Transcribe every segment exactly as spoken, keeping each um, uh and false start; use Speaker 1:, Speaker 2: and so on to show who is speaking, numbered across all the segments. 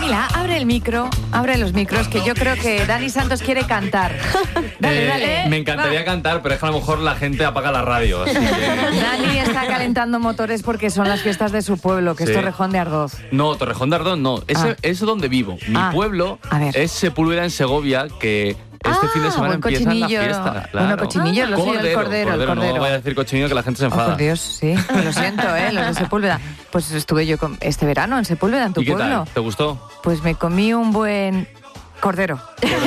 Speaker 1: Camila, abre el micro, abre los micros, que yo creo que Dani Santos quiere cantar. Dale,
Speaker 2: Eh,
Speaker 1: dale.
Speaker 2: Me encantaría
Speaker 1: Va.
Speaker 2: cantar, pero es que a lo mejor la gente apaga la radio. Así que...
Speaker 1: Dani está calentando motores porque son las fiestas de su pueblo, que
Speaker 2: Sí.
Speaker 1: es Torrejón de Ardoz.
Speaker 2: No, Torrejón de Ardoz no. Ese,
Speaker 1: Ah.
Speaker 2: Es donde vivo. Mi
Speaker 1: Ah.
Speaker 2: pueblo
Speaker 1: A ver.
Speaker 2: es Sepúlveda en Segovia, que este
Speaker 1: Ah,
Speaker 2: fin de semana
Speaker 1: buen
Speaker 2: empiezan la
Speaker 1: cochinillo.
Speaker 2: fiesta.
Speaker 1: Bueno,
Speaker 2: Claro.
Speaker 1: cochinillo, lo sé, el cordero, el cordero.
Speaker 2: No vaya a decir cochinillo que la gente se
Speaker 1: Oh,
Speaker 2: enfada.
Speaker 1: por Dios, sí. Lo siento, ¿eh? Los de Sepúlveda. Pues estuve yo con- este verano en Sepúlveda, en tu
Speaker 2: ¿Y qué
Speaker 1: pueblo.
Speaker 2: tal? ¿Te gustó?
Speaker 1: Pues me comí un buen cordero.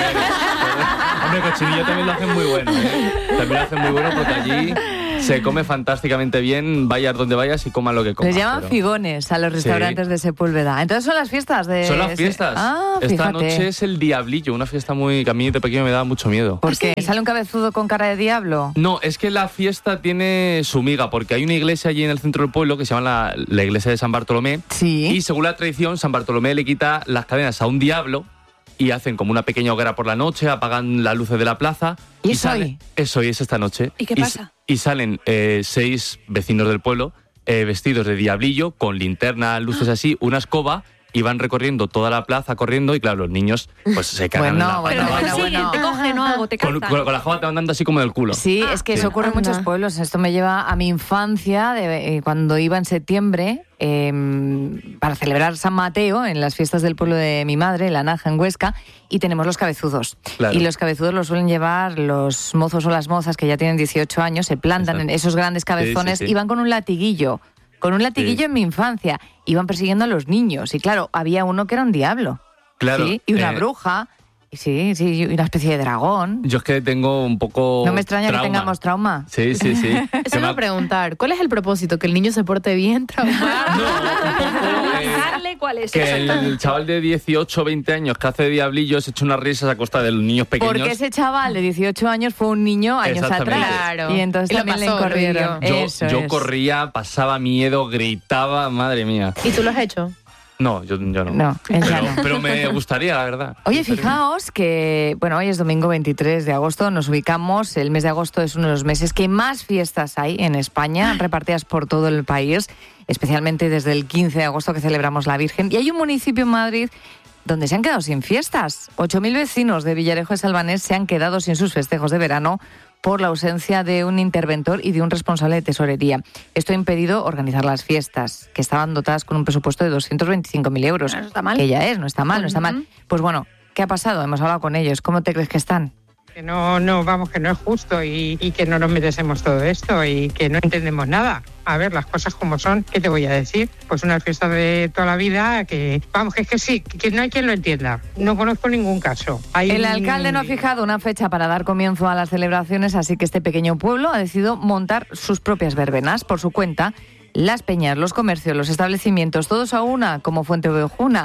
Speaker 2: Hombre, cochinillo también lo hacen muy bueno, ¿eh? También lo hacen muy bueno porque allí se come fantásticamente bien, vayas donde vayas y coman lo que comas.
Speaker 1: Les llaman
Speaker 2: pero-
Speaker 1: figones a los restaurantes
Speaker 2: Sí.
Speaker 1: de Sepúlveda. Entonces son las fiestas de...
Speaker 2: Son las fiestas.
Speaker 1: Ah,
Speaker 2: Esta
Speaker 1: fíjate.
Speaker 2: noche es el Diablillo, una fiesta muy que a mí de pequeño me daba mucho miedo.
Speaker 1: ¿Por qué? ¿Sale un cabezudo con cara de diablo?
Speaker 2: No, es que la fiesta tiene su miga, porque hay una iglesia allí en el centro del pueblo que se llama la, la iglesia de San Bartolomé.
Speaker 1: Sí.
Speaker 2: Y según la tradición, San Bartolomé le quita las cadenas a un diablo y hacen como una pequeña hoguera por la noche, apagan las luces de la plaza.
Speaker 1: ¿Y es
Speaker 2: sale-
Speaker 1: hoy?
Speaker 2: Es hoy, es esta noche.
Speaker 3: ¿Y qué
Speaker 2: s-
Speaker 3: pasa?
Speaker 2: Y, salen eh, seis vecinos del pueblo eh, vestidos de diablillo, con linterna, luces así, una escoba, y van recorriendo toda la plaza corriendo y claro, los niños pues se cagan
Speaker 1: Bueno,
Speaker 2: en la
Speaker 1: bueno,
Speaker 2: pata.
Speaker 3: Pero te
Speaker 1: bueno,
Speaker 3: persiguen,
Speaker 1: bueno.
Speaker 3: te cogen o algo, te
Speaker 2: Con,
Speaker 3: cazan.
Speaker 2: con- con la escoba te van dando así como del culo.
Speaker 1: Sí, es que
Speaker 2: Sí.
Speaker 1: eso ocurre en
Speaker 3: Anda.
Speaker 1: muchos pueblos. Esto me lleva a mi infancia, de, eh, cuando iba en septiembre eh, para celebrar San Mateo en las fiestas del pueblo de mi madre, La Naja, en Huesca, y tenemos los cabezudos.
Speaker 2: Claro.
Speaker 1: Y los cabezudos los suelen llevar los mozos o las mozas que ya tienen dieciocho años, se plantan
Speaker 2: Exacto.
Speaker 1: en esos grandes cabezones
Speaker 2: Sí, sí, sí.
Speaker 1: y van con un latiguillo. Con un latiguillo
Speaker 2: Sí.
Speaker 1: en mi infancia. Iban persiguiendo a los niños. Y claro, había uno que era un diablo.
Speaker 2: Claro,
Speaker 1: Sí, y una
Speaker 2: eh,
Speaker 1: bruja. Y sí, sí, y una especie de dragón.
Speaker 2: Yo es que tengo un poco
Speaker 1: No me extraña
Speaker 2: trauma.
Speaker 1: que tengamos trauma.
Speaker 2: Sí, sí, sí.
Speaker 4: Eso
Speaker 2: Que
Speaker 4: me
Speaker 2: me
Speaker 4: va
Speaker 2: ha-
Speaker 4: a preguntar. ¿Cuál es el propósito? ¿Que el niño se porte bien, traumado?
Speaker 2: No, un poco, eh,
Speaker 3: Darle cuál es.
Speaker 2: que
Speaker 3: exactamente.
Speaker 2: el chaval de dieciocho o veinte años que hace de diablillo se echa unas risas a costa de los niños pequeños.
Speaker 1: Porque ese chaval de dieciocho años fue un niño años
Speaker 2: Exactamente.
Speaker 1: atrás.
Speaker 4: Claro.
Speaker 1: Y entonces
Speaker 4: Y lo
Speaker 1: también
Speaker 4: pasó,
Speaker 1: le corrieron.
Speaker 4: lo
Speaker 2: Yo,
Speaker 1: Eso
Speaker 2: yo
Speaker 1: es.
Speaker 2: corría, pasaba miedo, gritaba, madre mía.
Speaker 4: ¿Y tú lo has hecho?
Speaker 2: No, yo, yo no.
Speaker 1: No, él ya
Speaker 2: pero,
Speaker 1: no.
Speaker 2: pero me gustaría, la verdad.
Speaker 1: Oye,
Speaker 2: Me gustaría.
Speaker 1: fijaos que, bueno, hoy es domingo veintitrés de agosto, nos ubicamos, el mes de agosto es uno de los meses que más fiestas hay en España, repartidas por todo el país, especialmente desde el quince de agosto que celebramos la Virgen. Y hay un municipio en Madrid donde se han quedado sin fiestas. ocho mil vecinos de Villarejo de Salvanés se han quedado sin sus festejos de verano por la ausencia de un interventor y de un responsable de tesorería. Esto ha impedido organizar las fiestas, que estaban dotadas con un presupuesto de doscientos veinticinco mil euros.
Speaker 3: Bueno, no está mal.
Speaker 1: Que ya es, no está mal, no está mal.
Speaker 3: Ujú.
Speaker 1: Pues bueno, ¿qué ha pasado? Hemos hablado con ellos. ¿Cómo te crees que están?
Speaker 5: Que no, no, vamos, que no es justo y, y que no nos merecemos todo esto y que no entendemos nada. A ver, las cosas como son, ¿qué te voy a decir? Pues una fiesta de toda la vida que, vamos, que es que sí, que no hay quien lo entienda. No conozco ningún caso. Hay
Speaker 1: El
Speaker 5: un-
Speaker 1: alcalde no ha fijado una fecha para dar comienzo a las celebraciones, así que este pequeño pueblo ha decidido montar sus propias verbenas por su cuenta. Las peñas, los comercios, los establecimientos, todos a una, como Fuente Ovejuna.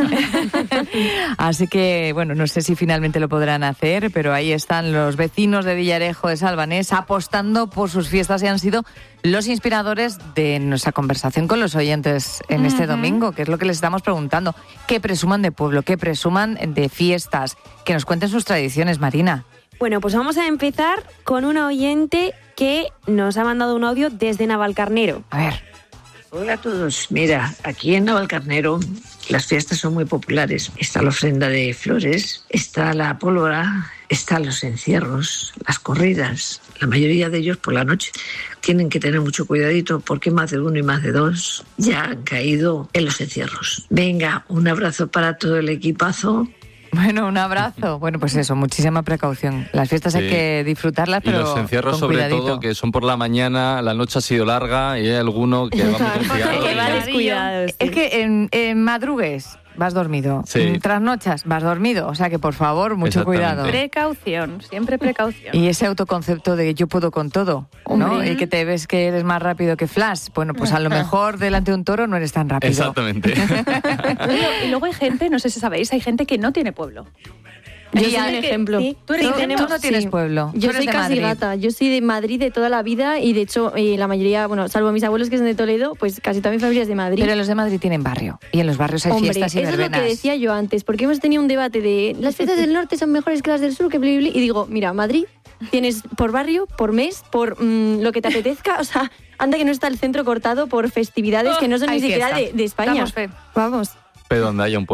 Speaker 1: Así que, bueno, no sé si finalmente lo podrán hacer, pero ahí están los vecinos de Villarejo de Salvanés apostando por sus fiestas y han sido los inspiradores de nuestra conversación con los oyentes en este domingo, que es lo que les estamos preguntando. Que presuman de pueblo, que presuman de fiestas, que nos cuenten sus tradiciones, Marina.
Speaker 6: Bueno, pues vamos a empezar con una oyente que nos ha mandado un audio desde Navalcarnero.
Speaker 1: A ver.
Speaker 7: Hola a todos. Mira, aquí en Navalcarnero las fiestas son muy populares. Está la ofrenda de flores, está la pólvora, están los encierros, las corridas. La mayoría de ellos por la noche. Tienen que tener mucho cuidadito porque más de uno y más de dos ya han caído en los encierros. Venga, un abrazo para todo el equipazo.
Speaker 1: Bueno, un abrazo. Bueno, pues eso, muchísima precaución. Las fiestas hay
Speaker 2: Sí.
Speaker 1: que disfrutarlas,
Speaker 2: Y
Speaker 1: pero
Speaker 2: los encierros,
Speaker 1: con
Speaker 2: sobre
Speaker 1: cuidadito.
Speaker 2: todo, que son por la mañana, la noche ha sido larga y hay alguno que va muy confiado.
Speaker 6: Que va
Speaker 2: y-
Speaker 6: descuidado.
Speaker 1: Es que en, en madrugues vas dormido,
Speaker 2: Sí.
Speaker 1: en trasnochas vas dormido, o sea que por favor, mucho
Speaker 2: Exactamente.
Speaker 1: cuidado.
Speaker 3: Precaución, siempre precaución.
Speaker 1: Y ese autoconcepto de yo puedo con todo, ¿no?
Speaker 3: Hombre.
Speaker 1: Y que te ves que eres más rápido que Flash. Bueno, pues a lo mejor delante de un toro no eres tan rápido.
Speaker 2: Exactamente.
Speaker 3: Y luego hay gente, no sé si sabéis, hay gente que no tiene pueblo.
Speaker 4: Yo
Speaker 3: Hay
Speaker 4: soy
Speaker 3: gente
Speaker 4: un
Speaker 3: que-
Speaker 4: ejemplo.
Speaker 6: sí,
Speaker 3: Tú eres
Speaker 1: Tú,
Speaker 3: de-
Speaker 1: tú
Speaker 6: tenemos-
Speaker 1: no tienes
Speaker 6: sí.
Speaker 1: pueblo. tú
Speaker 6: Yo
Speaker 1: eres
Speaker 6: soy
Speaker 1: de
Speaker 6: casi
Speaker 1: Madrid.
Speaker 6: gata, yo soy de Madrid de toda la vida y de hecho eh, la mayoría, bueno, salvo mis abuelos que son de Toledo, pues casi toda mi familia es de Madrid.
Speaker 1: Pero los de Madrid tienen barrio y en los barrios hay
Speaker 6: Hombre,
Speaker 1: fiestas y
Speaker 6: eso es lo
Speaker 1: verbenas.
Speaker 6: que decía yo antes, porque hemos tenido un debate de las fiestas del norte son mejores que las del sur, que bli, bli, bli, y digo, mira, Madrid tienes por barrio, por mes, por mm, lo que te apetezca, o sea, anda que no está el centro cortado por festividades que no son
Speaker 3: Hay
Speaker 6: ni siquiera
Speaker 3: fiesta.
Speaker 6: de, de España.
Speaker 3: Damos fe.
Speaker 6: Vamos.
Speaker 2: Pero donde haya un pueblo.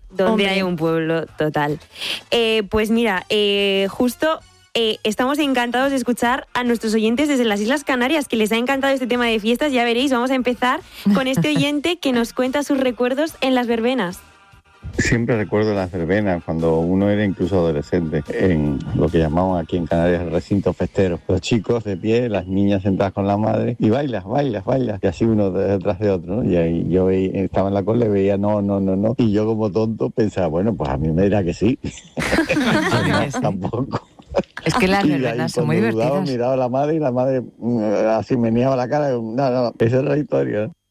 Speaker 8: donde
Speaker 6: Hombre.
Speaker 8: hay un pueblo total. Eh, pues mira, eh, justo eh, estamos encantados de escuchar a nuestros oyentes desde las Islas Canarias, que les ha encantado este tema de fiestas. Ya veréis, vamos a empezar con este oyente que nos cuenta sus recuerdos en las verbenas.
Speaker 9: Siempre recuerdo las verbenas, cuando uno era incluso adolescente, en lo que llamamos aquí en Canarias el recinto festero. Los chicos de pie, las niñas sentadas con la madre, y bailas, bailas, bailas, y así uno detrás de otro, ¿no? Y ahí yo veía, estaba en la cola y veía no, no, no, no, y yo como tonto pensaba, bueno, pues a mí me dirá que sí. No, tampoco.
Speaker 1: Es que las
Speaker 9: Y ahí,
Speaker 1: verbenas son muy
Speaker 9: cuando dudaba,
Speaker 1: divertidas.
Speaker 9: miraba a la madre y la madre mm, así meneaba la cara. No, no, esa es la historia, ¿no?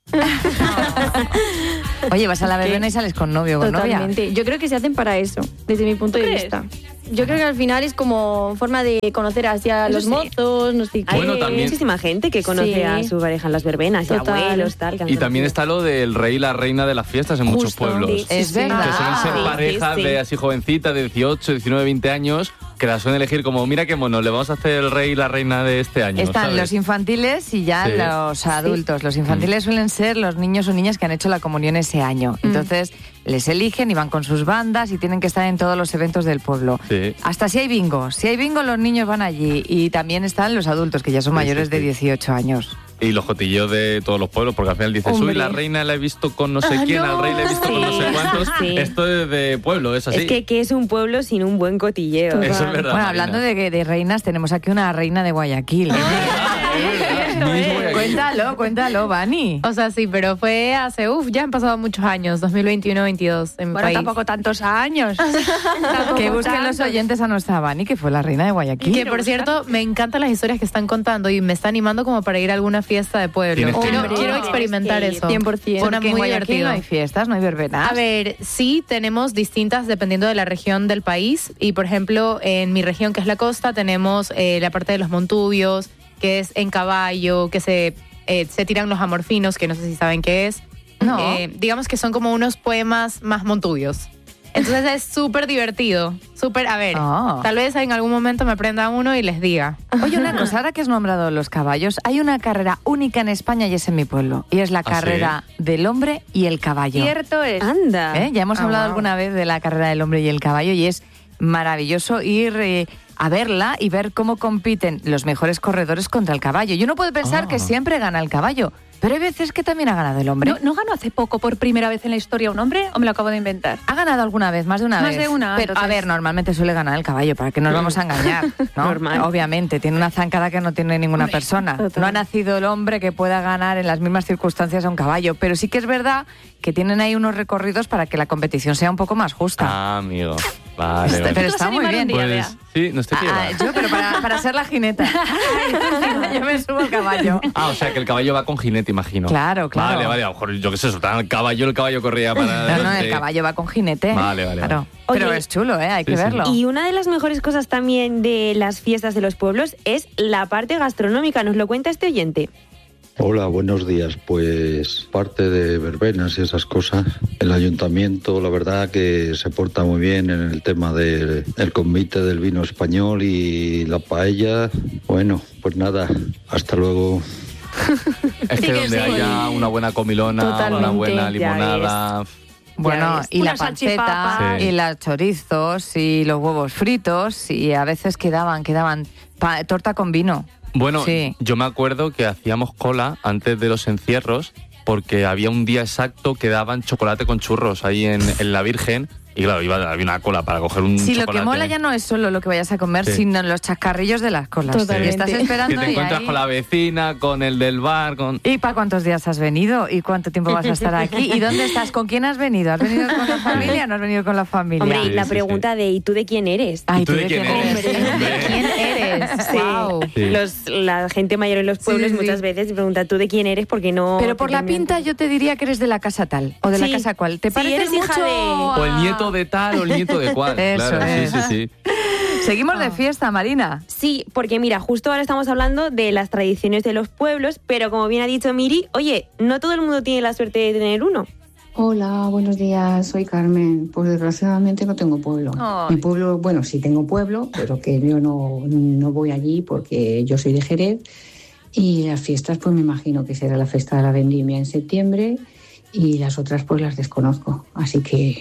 Speaker 1: Oye, vas a la verbena y sales con novio o con novia.
Speaker 6: Totalmente. Yo creo que se hacen para eso, desde mi punto de
Speaker 3: crees?
Speaker 6: vista. Yo creo que al final es como forma de conocer así a
Speaker 3: Eso
Speaker 6: los
Speaker 3: sí.
Speaker 6: mozos, no sé qué.
Speaker 2: Bueno,
Speaker 8: Hay
Speaker 2: también-
Speaker 8: muchísima gente que conoce
Speaker 6: Sí.
Speaker 8: a su pareja en las verbenas, y
Speaker 6: Total.
Speaker 8: abuelos, tal. que han
Speaker 2: Y también
Speaker 8: conocido.
Speaker 2: está lo del rey y la reina de las fiestas en muchos
Speaker 6: Justo.
Speaker 2: pueblos.
Speaker 8: Sí,
Speaker 1: Es
Speaker 8: sí,
Speaker 1: verdad.
Speaker 2: Que suelen ser
Speaker 8: sí,
Speaker 2: parejas
Speaker 8: sí, sí.
Speaker 2: de así jovencitas, de dieciocho, diecinueve, veinte años, que las suelen elegir como, mira qué mono, le vamos a hacer el rey y la reina de este año.
Speaker 1: Están
Speaker 2: ¿sabes?
Speaker 1: los infantiles y ya
Speaker 2: Sí.
Speaker 1: los adultos. Los infantiles suelen ser los niños o niñas que han hecho la comunión ese año. Entonces les eligen y van con sus bandas y tienen que estar en todos los eventos del pueblo.
Speaker 2: Sí.
Speaker 1: Hasta si hay bingo. Si hay bingo, los niños van allí. Y también están los adultos, que ya son
Speaker 2: Sí,
Speaker 1: mayores
Speaker 2: sí,
Speaker 1: de
Speaker 2: sí.
Speaker 1: dieciocho años.
Speaker 2: Y los cotilleos de todos los pueblos, porque al final dices, uy,
Speaker 6: Hombre.
Speaker 2: la reina la he visto con no sé
Speaker 6: Ah,
Speaker 2: quién,
Speaker 6: no.
Speaker 2: al rey la he visto con no sé
Speaker 8: Sí,
Speaker 2: cuántos.
Speaker 8: sí.
Speaker 2: Esto es de pueblo, es así.
Speaker 8: Es que, ¿qué es un pueblo sin un buen cotilleo?
Speaker 6: Total.
Speaker 2: Eso es verdad.
Speaker 1: Bueno,
Speaker 2: Marina.
Speaker 1: hablando de, que- de reinas, tenemos aquí una reina de Guayaquil.
Speaker 2: Miss Guayaquil.
Speaker 1: Cuéntalo, cuéntalo, Vani.
Speaker 4: O sea, sí, pero fue hace, uff, ya han pasado muchos años, dos mil veintiuno veintidós en mi
Speaker 3: Bueno,
Speaker 4: país.
Speaker 3: tampoco tantos años.
Speaker 1: Que busquen los oyentes a nuestra Vani, que fue la reina de Guayaquil.
Speaker 4: Que por cierto, me encantan las historias que están contando y me está animando como para ir a alguna fiesta de pueblo.
Speaker 2: Tienes que
Speaker 4: Quiero,
Speaker 2: ir.
Speaker 4: quiero
Speaker 6: Oh,
Speaker 4: experimentar
Speaker 6: tienes que ir,
Speaker 4: eso.
Speaker 6: cien por ciento.
Speaker 4: Suena
Speaker 1: Porque en
Speaker 4: muy
Speaker 1: Guayaquil
Speaker 4: divertido.
Speaker 1: no hay fiestas, no hay verbenas.
Speaker 4: A ver, sí tenemos distintas dependiendo de la región del país. Y por ejemplo, en mi región, que es la costa, tenemos eh, la parte de los montubios, que es en caballo, que se, eh, se tiran los amorfinos, que no sé si saben qué es.
Speaker 1: No.
Speaker 4: Eh, digamos que son como unos poemas más montubios. Entonces es súper divertido. Súper, a ver,
Speaker 1: Ah.
Speaker 4: tal vez en algún momento me aprenda uno y les diga.
Speaker 1: Oye, una cosa, ahora que has nombrado los caballos, hay una carrera única en España y es en mi pueblo. Y es la
Speaker 2: ¿Ah,
Speaker 1: carrera del hombre y el caballo.
Speaker 3: Cierto es.
Speaker 8: Anda.
Speaker 1: ¿Eh? Ya hemos
Speaker 3: Ah,
Speaker 1: hablado
Speaker 3: wow.
Speaker 1: alguna vez de la carrera del hombre y el caballo y es maravilloso ir eh, a verla y ver cómo compiten los mejores corredores contra el caballo. Y uno puede pensar
Speaker 2: Ah.
Speaker 1: que siempre gana el caballo, pero hay veces que también ha ganado el hombre.
Speaker 3: ¿No, ¿No ganó hace poco por primera vez en la historia un hombre o me lo acabo de inventar?
Speaker 1: ¿Ha ganado alguna vez? ¿Más de una
Speaker 3: Más
Speaker 1: vez?
Speaker 3: de una,
Speaker 1: Pero, a
Speaker 3: entonces.
Speaker 1: ver, normalmente suele ganar el caballo, ¿para qué nos vamos a engañar? ¿no?
Speaker 8: Normal.
Speaker 1: Obviamente, tiene una zancada que no tiene ninguna
Speaker 3: Hombre,
Speaker 1: persona.
Speaker 6: total.
Speaker 1: No ha nacido el hombre que pueda ganar en las mismas circunstancias a un caballo, pero sí que es verdad que tienen ahí unos recorridos para que la competición sea un poco más justa.
Speaker 2: Ah, amigo. Vale,
Speaker 1: Este-
Speaker 2: vale.
Speaker 1: pero
Speaker 3: Tú vas a
Speaker 1: está muy
Speaker 3: animar un
Speaker 1: bien.
Speaker 3: día,
Speaker 2: Pues sí, no estoy
Speaker 1: Ah,
Speaker 2: quiera.
Speaker 1: ah, yo, pero para, para ser la jineta. Yo me subo al caballo.
Speaker 2: Ah, o sea que el caballo va con jinete, imagino.
Speaker 1: Claro, claro.
Speaker 2: Vale, vale, a lo mejor yo qué sé, soltaban el caballo, el caballo corría para
Speaker 1: No, no, el
Speaker 2: adelante.
Speaker 1: caballo va con jinete.
Speaker 2: Vale, vale,
Speaker 1: Claro.
Speaker 2: vale.
Speaker 1: Pero
Speaker 8: Oye,
Speaker 1: es chulo, ¿eh? Hay
Speaker 2: sí,
Speaker 1: que
Speaker 2: sí.
Speaker 1: verlo.
Speaker 8: Y una de las mejores cosas también de las fiestas de los pueblos es la parte gastronómica. Nos lo cuenta este oyente.
Speaker 10: Hola, buenos días. Pues parte de verbenas y esas cosas, el ayuntamiento la verdad que se porta muy bien en el tema del el convite del vino español y la paella. Bueno, pues nada, hasta luego.
Speaker 2: Es que
Speaker 6: Sí que
Speaker 2: donde
Speaker 6: sí.
Speaker 2: haya una buena comilona, una
Speaker 6: Totalmente,
Speaker 2: buena
Speaker 8: ya
Speaker 2: limonada.
Speaker 1: Bueno,
Speaker 8: ves.
Speaker 1: y la
Speaker 3: Unas
Speaker 1: panceta,
Speaker 2: salchipapas.
Speaker 1: y los chorizos, y los huevos fritos, y a veces quedaban, quedaban pa- torta con vino.
Speaker 2: Bueno,
Speaker 1: Sí.
Speaker 2: yo me acuerdo que hacíamos cola antes de los encierros porque había un día exacto que daban chocolate con churros ahí en, en la Virgen. Y claro, iba, había una cola para coger un
Speaker 1: Sí, lo
Speaker 2: chocolate.
Speaker 1: que mola ya no es solo lo que vayas a comer,
Speaker 2: Sí.
Speaker 1: sino los chascarrillos de las colas.
Speaker 6: Totalmente.
Speaker 1: Que estás
Speaker 2: Que
Speaker 1: esperando
Speaker 2: te
Speaker 1: y
Speaker 2: encuentras
Speaker 1: ahí-
Speaker 2: con la vecina, con el del bar, con...
Speaker 1: ¿Y para cuántos días has venido? ¿Y cuánto tiempo vas a estar aquí? ¿Y dónde estás? ¿Con quién has venido? ¿Has venido con la familia o no has venido con la familia?
Speaker 8: Hombre, y
Speaker 2: Sí,
Speaker 8: la
Speaker 2: sí,
Speaker 8: pregunta de ¿y tú de quién eres?
Speaker 1: Ay,
Speaker 2: ¿Y tú de quién eres? Hombre.
Speaker 4: ¿Quién eres?
Speaker 8: Sí.
Speaker 4: Wow.
Speaker 2: Sí.
Speaker 8: Los, la gente mayor en los pueblos
Speaker 1: Sí, sí.
Speaker 8: muchas veces pregunta ¿tú de quién eres? Porque no...
Speaker 1: Pero por
Speaker 8: te
Speaker 1: la
Speaker 8: terminan-
Speaker 1: pinta yo te diría que eres de la casa tal o de la
Speaker 8: Sí.
Speaker 1: casa cual. ¿Te
Speaker 8: Sí,
Speaker 1: pareces
Speaker 8: eres hija
Speaker 1: mucho
Speaker 8: de-
Speaker 2: O el
Speaker 1: a-
Speaker 2: nieto de tal o el nieto de cual.
Speaker 1: Eso
Speaker 2: claro,
Speaker 1: es.
Speaker 2: sí, sí, sí.
Speaker 1: Seguimos de fiesta, Marina.
Speaker 8: Sí, porque mira, justo ahora estamos hablando de las tradiciones de los pueblos, pero como bien ha dicho Miri, oye, no todo el mundo tiene la suerte de tener uno.
Speaker 11: Hola, buenos días, soy Carmen. Pues desgraciadamente no tengo pueblo.
Speaker 1: Ay.
Speaker 11: Mi pueblo, bueno, sí tengo pueblo, pero que yo no, no voy allí porque yo soy de Jerez. Y las fiestas, pues me imagino que será la fiesta de la vendimia en septiembre y las otras pues las desconozco. Así que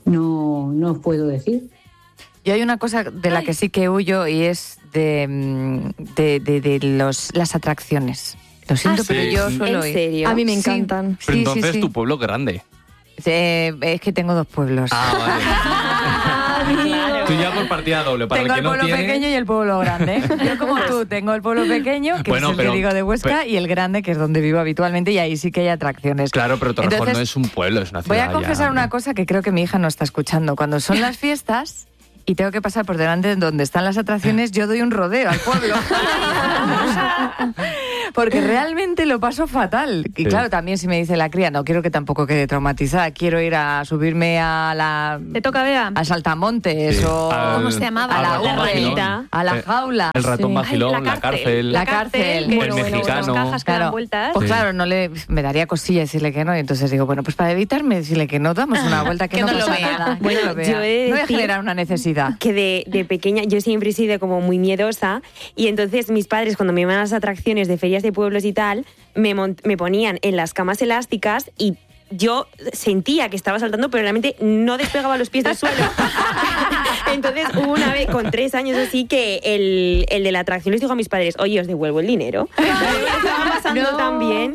Speaker 11: no, no os puedo decir.
Speaker 1: Y hay una cosa de la que sí que huyo y es de, de, de, de los, las atracciones. Lo siento,
Speaker 2: ¿Ah,
Speaker 1: pero
Speaker 2: sí?
Speaker 1: yo suelo
Speaker 8: ¿En
Speaker 1: ir.
Speaker 8: serio?
Speaker 6: A mí me
Speaker 1: Sí.
Speaker 6: encantan.
Speaker 2: Pero
Speaker 1: Sí, sí,
Speaker 2: entonces
Speaker 1: sí.
Speaker 2: tu pueblo es grande.
Speaker 1: Eh, es que tengo dos pueblos.
Speaker 2: Ah, vale. Tú ya por partida doble. Para
Speaker 1: Tengo
Speaker 2: el
Speaker 1: el
Speaker 2: que no
Speaker 1: pueblo
Speaker 2: tiene...
Speaker 1: pequeño y el pueblo grande. Yo como tú, tengo el pueblo pequeño, que
Speaker 2: Bueno,
Speaker 1: es el
Speaker 2: pero-
Speaker 1: que digo de Huesca,
Speaker 2: pero-
Speaker 1: y el grande, que es donde vivo habitualmente, y ahí sí que hay atracciones.
Speaker 2: Claro, pero Torrejón
Speaker 1: Entonces,
Speaker 2: no es un pueblo, es una
Speaker 1: Voy
Speaker 2: ciudad.
Speaker 1: a confesar
Speaker 2: ya,
Speaker 1: una
Speaker 2: hombre.
Speaker 1: cosa que creo que mi hija no está escuchando. Cuando son las fiestas y tengo que pasar por delante de donde están las atracciones, yo doy un rodeo al pueblo. Porque realmente lo paso fatal. Y
Speaker 2: Sí.
Speaker 1: claro, también si me dice la cría, no quiero que tampoco quede traumatizada, quiero ir a subirme a la...
Speaker 3: Te toca, Bea.
Speaker 1: a Saltamontes
Speaker 2: Sí.
Speaker 1: o...
Speaker 2: Al-
Speaker 3: ¿Cómo se llamaba?
Speaker 1: A la
Speaker 2: al ratón
Speaker 1: urbe,
Speaker 2: vagilón.
Speaker 1: a la
Speaker 2: Eh,
Speaker 1: jaula.
Speaker 2: El ratón
Speaker 6: Sí.
Speaker 2: vagilón,
Speaker 3: Ay,
Speaker 2: la cárcel.
Speaker 1: La cárcel.
Speaker 3: que
Speaker 2: Bueno,
Speaker 3: el
Speaker 2: bueno,
Speaker 3: mexicano.
Speaker 2: bueno.
Speaker 3: Cajas que dan
Speaker 1: Claro.
Speaker 3: vueltas.
Speaker 1: Pues
Speaker 2: Sí.
Speaker 1: claro, no le, me daría cosilla decirle que no. Y entonces digo, bueno, pues para evitarme decirle que no, damos una vuelta que,
Speaker 4: Que
Speaker 1: no,
Speaker 4: no lo
Speaker 1: pasa
Speaker 4: vea.
Speaker 1: nada. que
Speaker 8: Bueno,
Speaker 1: no lo vea.
Speaker 8: yo he de
Speaker 1: No voy a
Speaker 8: decir
Speaker 1: generar una necesidad.
Speaker 8: Que de, de pequeña, yo siempre he sido como muy miedosa y entonces mis padres cuando me iban a las atracciones de ferias de pueblos y tal, me, mont- me ponían en las camas elásticas y yo sentía que estaba saltando, pero realmente no despegaba los pies del suelo. Entonces hubo una vez con tres años así que el, el de la atracción les dijo a mis padres, oye, os devuelvo el dinero. Me estaba pasando
Speaker 1: No.
Speaker 8: tan bien.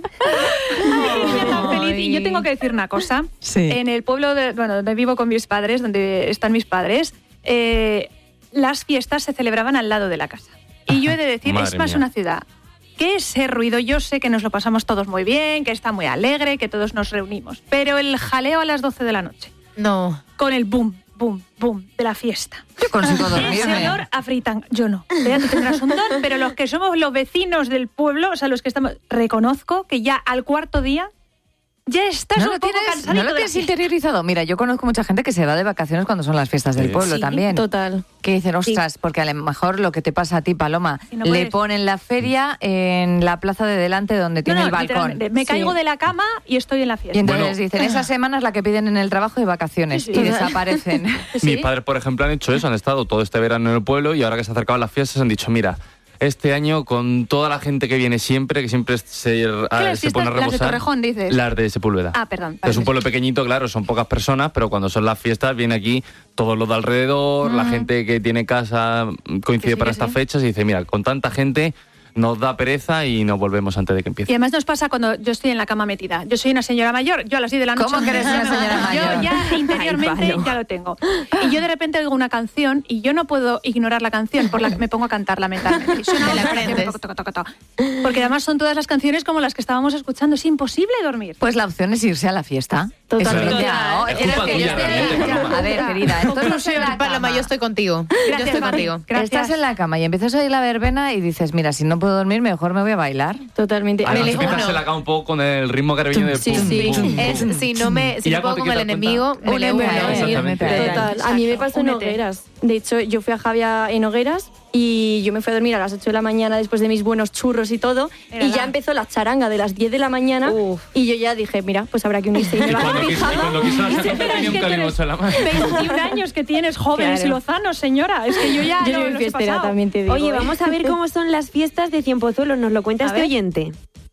Speaker 3: Ay, qué niña tan feliz. Y yo tengo que decir una cosa.
Speaker 1: Sí.
Speaker 3: En el pueblo de, bueno, donde vivo con mis padres, donde están mis padres, eh, las fiestas se celebraban al lado de la casa. Y yo he de decir,
Speaker 2: Madre
Speaker 3: es más
Speaker 2: mía.
Speaker 3: una ciudad. Que ese ruido, yo sé que nos lo pasamos todos muy bien, que está muy alegre, que todos nos reunimos. Pero el jaleo a las doce de la noche,
Speaker 4: No.
Speaker 3: con el boom, boom, boom de la fiesta.
Speaker 1: Yo consigo
Speaker 3: Ese
Speaker 1: dormirme.
Speaker 3: olor a fritanga. Yo no. Bea, tú tendrás un don, pero los que somos los vecinos del pueblo, o sea, los que estamos... Reconozco que ya al cuarto día ya estás
Speaker 1: ¿No
Speaker 3: un
Speaker 1: lo
Speaker 3: poco
Speaker 1: tienes,
Speaker 3: cansadito
Speaker 1: ¿no lo
Speaker 3: de la
Speaker 1: tienes
Speaker 3: fiesta.
Speaker 1: interiorizado? Mira, yo conozco mucha gente que se va de vacaciones cuando son las fiestas del
Speaker 2: Sí.
Speaker 1: pueblo
Speaker 3: Sí,
Speaker 1: también.
Speaker 6: Total.
Speaker 1: Que dicen, ostras, porque a lo mejor lo que te pasa a ti, Paloma,
Speaker 3: Sí, no
Speaker 1: le
Speaker 3: puedes.
Speaker 1: ponen la feria en la plaza de delante donde
Speaker 3: No,
Speaker 1: tiene
Speaker 3: no,
Speaker 1: el balcón.
Speaker 3: literalmente, me
Speaker 6: Sí.
Speaker 3: caigo de la cama y estoy en la
Speaker 1: Y
Speaker 3: fiesta.
Speaker 1: entonces
Speaker 2: Bueno.
Speaker 1: dicen, esa semana es la que piden en el trabajo de vacaciones
Speaker 3: Sí, sí.
Speaker 1: y desaparecen.
Speaker 3: Sí.
Speaker 2: Mis padres, por ejemplo, han hecho eso, han estado todo este verano en el pueblo y ahora que se acercaban las fiestas han dicho, mira, este año con toda la gente que viene siempre, que siempre se, ah,
Speaker 3: las
Speaker 2: se
Speaker 3: fiestas-
Speaker 2: pone a
Speaker 3: las de
Speaker 2: reposar.
Speaker 3: Torrejón, dices?
Speaker 2: Las de Sepúlveda.
Speaker 3: Ah, perdón.
Speaker 2: Es un pueblo pequeñito, claro, son pocas personas, pero cuando son las fiestas viene aquí todos los de alrededor, la gente que tiene casa coincide
Speaker 3: Que sí,
Speaker 2: para
Speaker 3: que
Speaker 2: estas
Speaker 3: sí.
Speaker 2: fechas y dice, mira, con tanta gente nos da pereza y nos volvemos antes de que
Speaker 3: Y
Speaker 2: empiece.
Speaker 3: además nos pasa cuando yo estoy en la cama metida. Yo soy una señora mayor, yo a las diez de la noche...
Speaker 1: ¿Cómo que eres una señora mayor?
Speaker 3: Yo ya interiormente
Speaker 8: Ay, Pablo.
Speaker 3: ya lo tengo. Y yo de repente oigo una canción y yo no puedo ignorar la canción, por la que me pongo a cantarla mentalmente. Y suena
Speaker 4: Te la
Speaker 3: otra canción,
Speaker 4: aprendes.
Speaker 3: toco, toco, toco, toco. Porque además son todas las canciones como las que estábamos escuchando. Es imposible dormir.
Speaker 1: Pues la opción es irse a la fiesta.
Speaker 6: Totalmente.
Speaker 1: Eso ya, ¿no?
Speaker 2: Es
Speaker 1: Tienes
Speaker 2: culpa
Speaker 1: que-
Speaker 2: tuya, realmente, Paloma.
Speaker 1: A ver, querida, esto no es en la
Speaker 4: Paloma,
Speaker 1: cama.
Speaker 4: yo estoy contigo. yo
Speaker 3: Gracias,
Speaker 4: estoy
Speaker 3: Mari.
Speaker 4: contigo.
Speaker 3: Gracias.
Speaker 1: Estás en la cama y empiezas a oír la verbena y dices, mira, si no puedo dormir, mejor me voy a bailar.
Speaker 6: Totalmente.
Speaker 2: Además,
Speaker 4: elijo
Speaker 2: empiezas
Speaker 4: uno.
Speaker 2: en la cama un poco con el ritmo caribeño de
Speaker 6: Sí,
Speaker 2: pum,
Speaker 6: sí.
Speaker 2: pum,
Speaker 4: Es,
Speaker 2: pum.
Speaker 4: si no me si
Speaker 2: Y ya
Speaker 4: no puedo
Speaker 2: cuando
Speaker 4: con
Speaker 2: te
Speaker 4: el
Speaker 2: quitas
Speaker 4: enemigo,
Speaker 1: cuenta,
Speaker 4: me le
Speaker 1: úneme
Speaker 4: uno.
Speaker 1: a él,
Speaker 2: Exactamente.
Speaker 1: únete a él.
Speaker 6: Total. A mí me pasó en
Speaker 3: Únete.
Speaker 6: Hogueras. De hecho, yo fui a Javia en Hogueras y yo me fui a dormir a las ocho de la mañana después de mis buenos churros y todo.
Speaker 3: Mírala.
Speaker 6: Y ya empezó la charanga de las diez de la mañana.
Speaker 8: Uf.
Speaker 6: Y yo ya dije, mira, pues habrá que unirse. Y me
Speaker 2: Y
Speaker 6: bajé
Speaker 2: cuando
Speaker 6: en
Speaker 2: quiso, y
Speaker 6: pijama.
Speaker 2: cuando quiso la
Speaker 3: Sí,
Speaker 2: sacar,
Speaker 3: pero es
Speaker 2: tenía un
Speaker 3: que tú eres
Speaker 2: calimocho en la mano.
Speaker 3: veintiún años que tienes, jóvenes
Speaker 6: Claro.
Speaker 3: y lozanos, señora. Es que yo ya
Speaker 6: Yo
Speaker 3: lo,
Speaker 6: soy
Speaker 3: los he
Speaker 6: fiestera
Speaker 3: pasado.
Speaker 6: también, te digo.
Speaker 8: Oye,
Speaker 6: ¿eh?
Speaker 8: vamos a ver cómo son las fiestas de Cienpozuelos. Nos lo cuenta
Speaker 3: A
Speaker 8: este
Speaker 3: ver.
Speaker 8: oyente.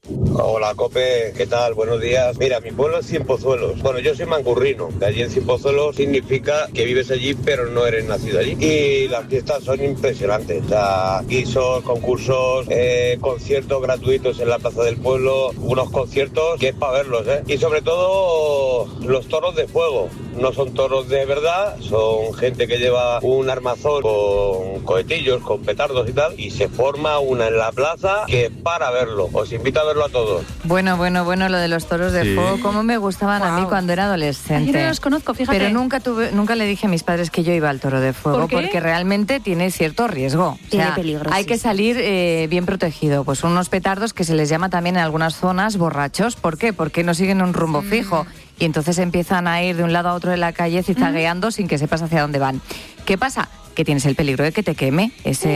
Speaker 12: Hola, Cope, ¿qué tal? Buenos días. Mira, mi pueblo es Cienpozuelos. Bueno, yo soy mangurrino. De allí en Cienpozuelos significa que vives allí, pero no eres nacido allí. Y las fiestas son impresionantes. O sea, guisos, concursos, eh, conciertos gratuitos en la plaza del pueblo. Unos conciertos que es para verlos, ¿eh? Y sobre todo los toros de fuego. No son toros de verdad, son gente que lleva un armazón con cohetillos, con petardos y tal. Y se forma una en la plaza que es para verlo. Os invito a verlo a todos.
Speaker 1: Bueno, bueno, bueno, lo de los toros de
Speaker 2: Sí.
Speaker 1: fuego, cómo me gustaban a mí
Speaker 3: Guau.
Speaker 1: cuando era
Speaker 3: Ay,
Speaker 1: adolescente.
Speaker 3: yo no los conozco, fíjate.
Speaker 1: Pero nunca tuve, nunca le dije a mis padres que yo iba al toro de fuego,
Speaker 3: ¿Por qué?
Speaker 1: porque realmente tiene cierto riesgo. O
Speaker 8: Tiene
Speaker 1: sea,
Speaker 8: peligro,
Speaker 1: hay
Speaker 8: sí,
Speaker 1: que
Speaker 8: sí.
Speaker 1: salir eh, bien protegido. Pues unos petardos que se les llama también en algunas zonas borrachos. ¿Por qué? Porque no siguen un rumbo fijo. Y entonces empiezan a ir de un lado a otro de la calle zigzagueando sin que sepas hacia dónde van. ¿Qué pasa? Que tienes el peligro de que te queme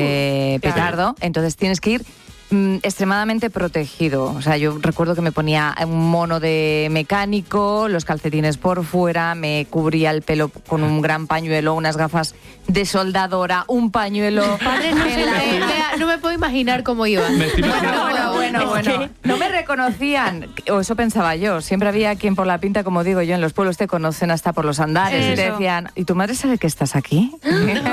Speaker 1: ese
Speaker 3: claro.
Speaker 1: petardo. Entonces tienes que ir mm, extremadamente protegido. O sea, yo recuerdo que me ponía un mono de mecánico, los calcetines por fuera, me cubría el pelo con un gran pañuelo, unas gafas de soldadora, un pañuelo.
Speaker 4: Padre, no, sé,
Speaker 1: en la-
Speaker 4: eh, Bea, no me puedo imaginar cómo iba.
Speaker 2: Me estoy
Speaker 1: Bueno,
Speaker 2: imaginando,
Speaker 1: bueno,
Speaker 2: me
Speaker 1: Bueno, bueno, no me reconocían, o eso pensaba yo. Siempre había quien por la pinta, como digo yo, en los pueblos te conocen hasta por los andares. Eso. Y te decían, ¿y tu madre sabe que estás aquí?
Speaker 2: Se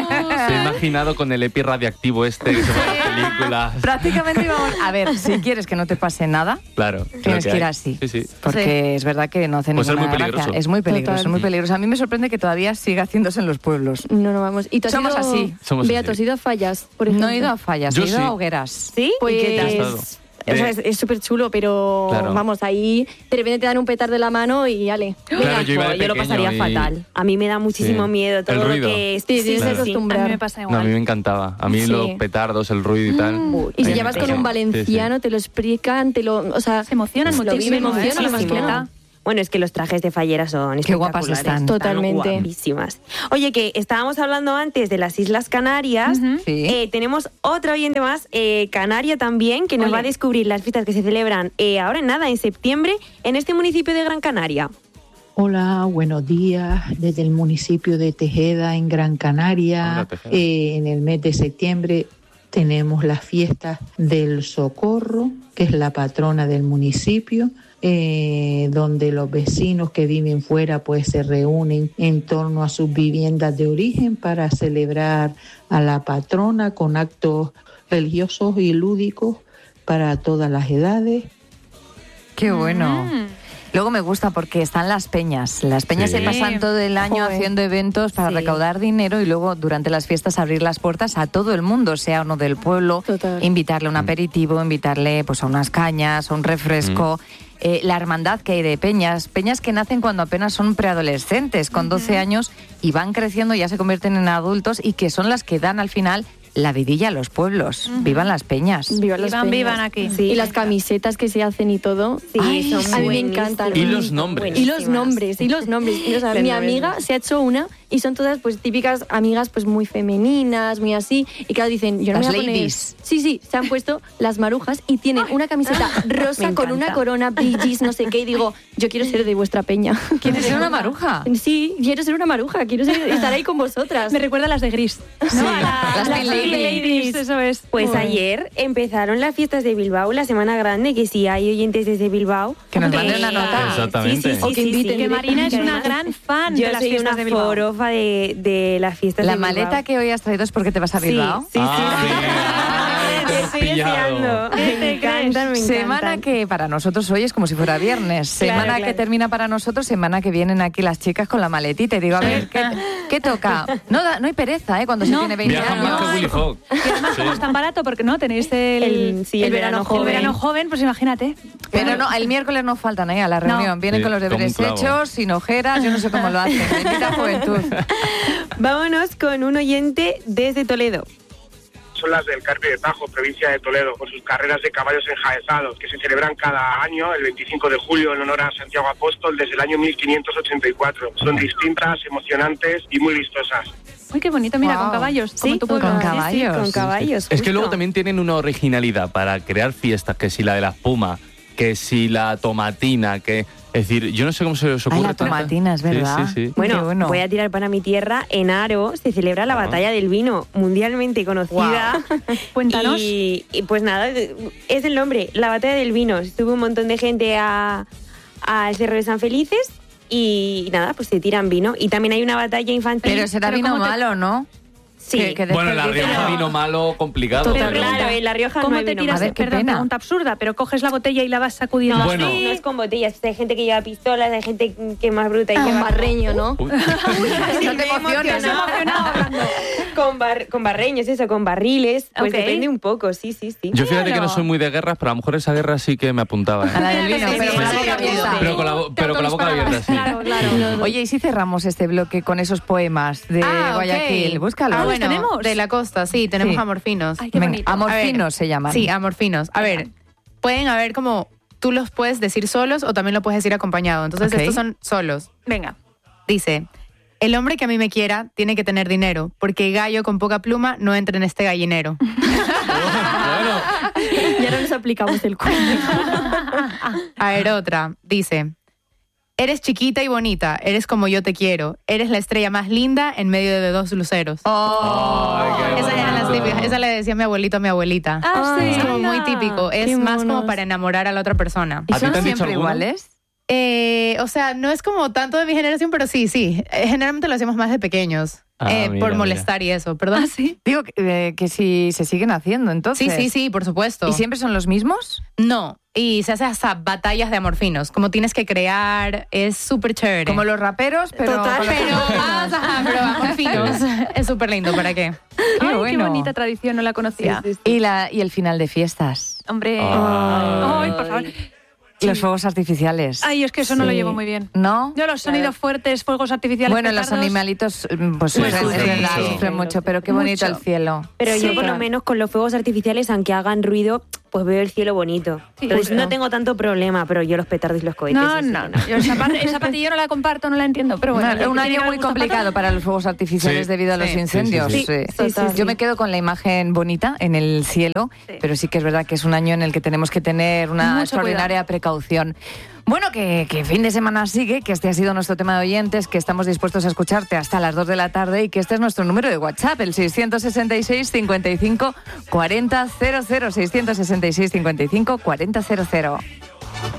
Speaker 2: he imaginado con el epi radiactivo este que se ve en las películas.
Speaker 1: Prácticamente íbamos, a ver, si quieres que no te pase nada,
Speaker 2: claro,
Speaker 1: tienes que, que ir
Speaker 2: hay.
Speaker 1: así.
Speaker 2: Sí, sí.
Speaker 1: Porque sí. es verdad que no hace
Speaker 2: pues
Speaker 1: ninguna
Speaker 2: es muy
Speaker 1: gracia.
Speaker 2: peligroso.
Speaker 1: Es muy peligroso,
Speaker 6: Total.
Speaker 1: es muy peligroso. A mí me sorprende que todavía siga haciéndose en los pueblos.
Speaker 6: No, no, vamos. ¿Y tú has
Speaker 1: Somos
Speaker 6: ido,
Speaker 1: así.
Speaker 2: Somos
Speaker 6: Bea,
Speaker 2: así.
Speaker 6: ¿tú has ido a Fallas, por ejemplo?
Speaker 1: No he ido a Fallas,
Speaker 2: Yo
Speaker 1: he ido
Speaker 2: sí.
Speaker 1: a Hogueras.
Speaker 8: ¿Sí?
Speaker 6: Pues,
Speaker 8: ¿Y qué tal?
Speaker 2: He estado.
Speaker 6: o sea, es súper chulo, pero
Speaker 2: Claro.
Speaker 6: vamos, ahí de repente te dan un petardo de la mano y ale.
Speaker 2: Claro, yo iba de
Speaker 8: yo lo
Speaker 2: pequeño
Speaker 8: pasaría
Speaker 2: y-
Speaker 8: fatal. A mí me da muchísimo
Speaker 2: Sí.
Speaker 8: miedo todo
Speaker 2: El
Speaker 8: lo
Speaker 2: ruido.
Speaker 8: que es.
Speaker 6: Sí, sí,
Speaker 2: Claro.
Speaker 6: se acostumbra.
Speaker 3: A mí me pasa
Speaker 2: No,
Speaker 3: igual.
Speaker 2: a mí me encantaba. A mí
Speaker 6: Sí.
Speaker 2: los petardos, el ruido y tal.
Speaker 6: Mm. Y si
Speaker 2: Ahí
Speaker 6: ya vas
Speaker 2: me
Speaker 6: con un
Speaker 2: encantaba.
Speaker 6: valenciano, te lo explican, te lo, o sea,
Speaker 3: Se emocionan
Speaker 6: lo vive,
Speaker 3: muchísimo,
Speaker 6: emociona,
Speaker 3: ¿eh?
Speaker 6: lo
Speaker 3: Sí, sí,
Speaker 6: emociona.
Speaker 8: Bueno, es que los trajes de fallera son
Speaker 1: Qué guapas
Speaker 8: espectaculares.
Speaker 1: están.
Speaker 6: Totalmente.
Speaker 8: Guapísimas. Oye, que estábamos hablando antes de las Islas Canarias.
Speaker 3: Ujú.
Speaker 1: Sí.
Speaker 8: Eh, tenemos otra oyente más, eh, canaria también, que nos
Speaker 3: Ole.
Speaker 8: va a descubrir las fiestas que se celebran eh, ahora en nada, en septiembre, en este municipio de Gran Canaria.
Speaker 13: Hola, buenos días. Desde el municipio de Tejeda, en Gran Canaria,
Speaker 2: Hola, Tejeda.
Speaker 13: eh, en el mes de septiembre tenemos las fiestas del Socorro, que es la patrona del municipio, eh, donde los vecinos que viven fuera pues se reúnen en torno a sus viviendas de origen para celebrar a la patrona con actos religiosos y lúdicos para todas las edades.
Speaker 1: Qué bueno.
Speaker 3: Mm.
Speaker 1: Luego me gusta porque están las peñas. Las peñas
Speaker 2: Sí.
Speaker 1: se pasan todo el año
Speaker 6: Joder.
Speaker 1: haciendo eventos para
Speaker 8: Sí.
Speaker 1: recaudar dinero y luego durante las fiestas abrir las puertas a todo el mundo, sea uno del pueblo,
Speaker 6: Total.
Speaker 1: invitarle a un aperitivo, invitarle pues a unas cañas, a un refresco. Eh, la hermandad que hay de peñas, peñas que nacen cuando apenas son preadolescentes, con doce años, y van creciendo, ya se convierten en adultos y que son las que dan al final la vidilla a los pueblos. Vivan las peñas.
Speaker 6: Vivan las
Speaker 3: Vivan,
Speaker 6: peñas.
Speaker 3: vivan aquí.
Speaker 8: Sí.
Speaker 6: Y las camisetas que se hacen y todo.
Speaker 8: Sí,
Speaker 6: Ay,
Speaker 8: son
Speaker 6: a mí me
Speaker 8: buenísimas.
Speaker 6: encantan.
Speaker 2: Y los nombres.
Speaker 6: Y los nombres, y los nombres. O sea,
Speaker 8: Los
Speaker 6: mi
Speaker 8: nombres.
Speaker 6: amiga se ha hecho una y son todas pues típicas amigas pues muy femeninas, muy así. Y claro, dicen, yo no
Speaker 1: Las
Speaker 6: me voy a poner...
Speaker 1: ladies.
Speaker 6: Sí, sí, se han puesto las marujas y tienen una camiseta rosa
Speaker 8: me
Speaker 6: con una
Speaker 8: encanta.
Speaker 6: corona, Bee Gees, no sé qué. Y digo, yo quiero ser de vuestra peña.
Speaker 1: ¿Quieres ser una maruja?
Speaker 6: Sí, quiero ser una maruja, quiero ser- estar ahí con vosotras.
Speaker 3: Me recuerda a las de Gris.
Speaker 1: Sí,
Speaker 3: ¿no? A la-
Speaker 1: las
Speaker 3: las
Speaker 1: Pink
Speaker 3: Pink
Speaker 1: Ladies.
Speaker 3: Ladies, eso es.
Speaker 8: Pues
Speaker 3: Joder.
Speaker 8: ayer empezaron las fiestas de Bilbao, la Semana Grande, que si hay oyentes desde Bilbao...
Speaker 1: Que nos
Speaker 8: eh,
Speaker 1: manden una nota.
Speaker 2: Exactamente.
Speaker 8: Sí, sí,
Speaker 6: O
Speaker 8: sí,
Speaker 6: que
Speaker 8: sí,
Speaker 6: inviten.
Speaker 8: sí.
Speaker 3: Que Marina es
Speaker 8: Que
Speaker 3: una
Speaker 8: además-
Speaker 3: gran fan
Speaker 8: Yo
Speaker 3: de las
Speaker 8: soy
Speaker 3: fiestas
Speaker 8: una
Speaker 3: de Bilbao.
Speaker 8: forofa de, de las fiestas
Speaker 1: La
Speaker 8: de Bilbao.
Speaker 1: maleta que hoy has traído es porque te vas a
Speaker 8: Sí,
Speaker 1: Bilbao.
Speaker 8: sí, sí.
Speaker 2: Ah,
Speaker 8: sí.
Speaker 2: sí. Ah, te has
Speaker 8: Estoy
Speaker 2: pillado.
Speaker 8: deseando.
Speaker 3: ¿Qué te
Speaker 8: Me encantan, me
Speaker 1: Semana
Speaker 8: encantan.
Speaker 1: que para nosotros hoy es como si fuera viernes. Semana
Speaker 8: Claro,
Speaker 1: que
Speaker 8: claro.
Speaker 1: termina para nosotros, semana que vienen aquí las chicas con la maletita. Y digo, a ver, ¿qué, qué toca? No, da- no hay pereza, ¿eh? Cuando se
Speaker 3: No.
Speaker 1: tiene veinte
Speaker 2: Viajan
Speaker 1: años.
Speaker 2: más que Willy Fogg.
Speaker 3: Y además, como es tan barato, porque no tenéis el,
Speaker 8: El- sí, el verano
Speaker 3: el
Speaker 8: joven.
Speaker 3: verano joven, pues imagínate.
Speaker 1: Pero no, el miércoles no faltan ahí a la reunión. Vienen
Speaker 2: Sí,
Speaker 1: con los
Speaker 2: como
Speaker 1: deberes
Speaker 2: un clavo.
Speaker 1: hechos, sin ojeras, yo no sé cómo lo hacen. Bendita juventud.
Speaker 8: Vámonos con un oyente desde Toledo.
Speaker 14: Son las del Carpio de Tajo, provincia de Toledo, con sus carreras de caballos enjaezados, que se celebran cada año, el veinticinco de julio, en honor a Santiago Apóstol, desde el año mil quinientos ochenta y cuatro. Son distintas, emocionantes y muy vistosas.
Speaker 3: Uy, qué bonito, mira,
Speaker 1: Wow.
Speaker 3: con caballos.
Speaker 8: Sí,
Speaker 3: como tu pueblo.
Speaker 1: con
Speaker 3: Sí, sí.
Speaker 1: caballos.
Speaker 8: con caballos.
Speaker 2: Es que
Speaker 8: justo.
Speaker 2: luego también tienen una originalidad para crear fiestas, que si la de la espuma, que si la tomatina, que... Es decir, yo no sé cómo se les ocurre.
Speaker 1: la
Speaker 2: tanta-
Speaker 1: tomatina, es
Speaker 2: Sí,
Speaker 1: verdad.
Speaker 2: Sí, sí.
Speaker 8: Bueno,
Speaker 1: Qué bueno.
Speaker 8: voy a tirar para mi tierra. En Aro se celebra la
Speaker 2: Ah.
Speaker 8: batalla del vino, mundialmente conocida.
Speaker 3: Cuéntanos.
Speaker 8: Y, y pues nada, es el nombre, la batalla del vino. Estuvo un montón de gente a- al Cerro de San Felices y nada, pues se tiran vino. Y también hay una batalla infantil.
Speaker 1: Pero será
Speaker 3: Pero
Speaker 1: vino
Speaker 3: ¿cómo te-
Speaker 1: malo, ¿no?
Speaker 8: Sí.
Speaker 1: Que- que
Speaker 2: Bueno, la
Speaker 1: desperdicio.
Speaker 2: Rioja vino malo, complicado.
Speaker 8: Total,
Speaker 2: pero-
Speaker 8: claro, en La Rioja
Speaker 3: ¿Cómo
Speaker 8: no hay
Speaker 3: te
Speaker 8: vino
Speaker 3: tiras?
Speaker 1: A ver, qué
Speaker 3: Perdón,
Speaker 1: pena.
Speaker 3: pregunta absurda, pero coges la botella y la vas sacudiendo
Speaker 8: No,
Speaker 2: Bueno.
Speaker 3: así.
Speaker 8: no es con botellas. Hay gente que lleva pistolas, hay gente que es más bruta y
Speaker 6: Un
Speaker 8: lleva...
Speaker 6: barreño, ¿no?
Speaker 2: Uy.
Speaker 8: Sí,
Speaker 1: No te
Speaker 8: me he
Speaker 1: emociones,
Speaker 8: emocionado hablando. con, bar- con barreños, eso, con barriles. Pues
Speaker 3: Ok.
Speaker 8: depende un poco, sí, sí, sí.
Speaker 2: Yo fíjate que
Speaker 1: Claro.
Speaker 2: no soy muy de guerras, pero a lo mejor esa guerra sí que me apuntaba. ¿eh?
Speaker 1: A la del vino,
Speaker 8: Sí,
Speaker 1: pero
Speaker 8: sí,
Speaker 1: con la
Speaker 8: sí,
Speaker 1: boca
Speaker 8: sí,
Speaker 1: abierta.
Speaker 8: sí.
Speaker 2: Pero con la, bo- pero con la boca abierta, sí.
Speaker 3: Claro, claro.
Speaker 1: Oye, ¿y si cerramos este bloque con esos poemas de
Speaker 4: Ah, ok.
Speaker 1: Guayaquil? Búscalo.
Speaker 4: Ah,
Speaker 3: ¿Los
Speaker 4: bueno,
Speaker 3: tenemos?
Speaker 4: de la costa, sí, tenemos
Speaker 1: Sí.
Speaker 4: amorfinos.
Speaker 3: Ay, qué
Speaker 1: Venga,
Speaker 3: bonito.
Speaker 1: amorfinos
Speaker 4: A ver,
Speaker 1: se llaman.
Speaker 4: Sí, amorfinos. A ver, pueden haber como, tú los puedes decir solos o también lo puedes decir acompañado. Entonces
Speaker 1: Ok.
Speaker 4: estos son solos.
Speaker 3: Venga.
Speaker 4: Dice, el hombre que a mí me quiera tiene que tener dinero, porque gallo con poca pluma no entra en este gallinero.
Speaker 2: Bueno,
Speaker 6: Y ahora nos aplicamos el cuento.
Speaker 4: A ver, otra. Dice, Eres chiquita y bonita, eres como yo te quiero, eres la estrella más linda en medio de dos luceros.
Speaker 1: Oh,
Speaker 4: esa era las típicas, esa le decía mi abuelito a mi abuelita.
Speaker 3: Ah, sí.
Speaker 4: Es como muy típico, es
Speaker 6: Qué
Speaker 4: más
Speaker 6: monos.
Speaker 4: como para enamorar a la otra persona.
Speaker 1: ¿Y
Speaker 2: ¿A ti
Speaker 1: son
Speaker 2: te han dicho
Speaker 1: siempre
Speaker 2: alguno?
Speaker 1: iguales?
Speaker 4: Eh, o sea, no es como tanto de mi generación, pero sí, sí. Eh, generalmente lo hacemos más de pequeños.
Speaker 2: Ah,
Speaker 4: eh,
Speaker 2: mira,
Speaker 4: por
Speaker 2: mira.
Speaker 4: molestar y eso, ¿perdón?
Speaker 3: ¿Ah, sí?
Speaker 1: Digo que, eh, que si se siguen haciendo, entonces.
Speaker 4: Sí, sí, sí, por supuesto.
Speaker 1: ¿Y siempre son los mismos?
Speaker 4: No, y se hace hasta batallas de amor finos. Como tienes que crear, es súper chévere.
Speaker 1: Como los raperos, pero...
Speaker 6: Total.
Speaker 1: con los
Speaker 4: Pero,
Speaker 1: amor
Speaker 4: ah,
Speaker 1: finos.
Speaker 4: ajá, pero amor finos. Es súper lindo, ¿para qué?
Speaker 1: Qué
Speaker 3: Ay, qué
Speaker 1: bueno.
Speaker 3: bonita tradición, no la conocía.
Speaker 1: Y, la, y el final de fiestas.
Speaker 3: Hombre.
Speaker 2: Ah.
Speaker 3: Ay, por favor.
Speaker 1: Los fuegos artificiales.
Speaker 3: Ay, es que eso no lo
Speaker 1: Sí.
Speaker 3: llevo muy bien.
Speaker 1: ¿No?
Speaker 3: Yo los sonidos fuertes, fuegos artificiales,
Speaker 1: Bueno, los
Speaker 3: petardos.
Speaker 1: animalitos mm, pues
Speaker 3: Pues
Speaker 1: sufren,
Speaker 3: sufren
Speaker 1: es verdad,
Speaker 2: mucho.
Speaker 1: sufren mucho, pero qué bonito
Speaker 3: Mucho.
Speaker 1: el cielo.
Speaker 8: Pero
Speaker 3: Sí.
Speaker 8: yo por lo menos con los fuegos artificiales, aunque hagan ruido, pues veo el cielo bonito.
Speaker 3: Sí,
Speaker 8: Entonces
Speaker 3: justo.
Speaker 8: no tengo tanto problema, pero yo los petardos y los cohetes...
Speaker 3: No,
Speaker 8: eso
Speaker 3: no, no. Yo esa parte, esa parte yo no la comparto, no la entiendo, pero bueno.
Speaker 1: Bueno,
Speaker 3: lo
Speaker 1: un
Speaker 3: que tiene
Speaker 1: año
Speaker 3: que
Speaker 1: muy
Speaker 3: haber gusto
Speaker 1: complicado
Speaker 3: para
Speaker 1: para los fuegos artificiales
Speaker 2: Sí.
Speaker 1: debido a los
Speaker 4: Sí.
Speaker 1: incendios.
Speaker 2: Sí, sí,
Speaker 8: sí. Sí, sí, sí.
Speaker 1: Yo me quedo con la imagen bonita en el cielo,
Speaker 3: Sí.
Speaker 1: pero sí que es verdad que es un año en el que tenemos que tener una
Speaker 3: Mucho
Speaker 1: extraordinaria precaución. Bueno, que, que fin de semana sigue, que este ha sido nuestro tema de oyentes, que estamos dispuestos a escucharte hasta las dos de la tarde y que este es nuestro número de WhatsApp, el seiscientos sesenta y seis, cincuenta y cinco, cuarenta, cero cero, seiscientos sesenta y seis, cincuenta y cinco, cuarenta, cero cero.